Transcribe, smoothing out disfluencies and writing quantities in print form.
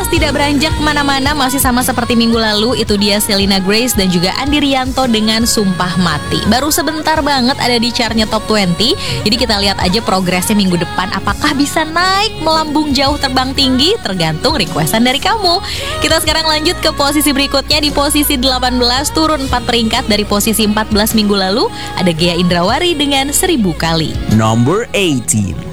tidak beranjak kemana-mana, masih sama seperti minggu lalu. Itu dia Selena Grace dan juga Andi Rianto dengan Sumpah Mati. Baru sebentar banget ada di chartnya Top 20. Jadi kita lihat aja progresnya minggu depan. Apakah bisa naik, melambung jauh, terbang tinggi? Tergantung requestan dari kamu. Kita sekarang lanjut ke posisi berikutnya. Di posisi 18, turun 4 peringkat dari posisi 14 minggu lalu. Ada Ghea Indrawari dengan 1000 Kali. Number 18.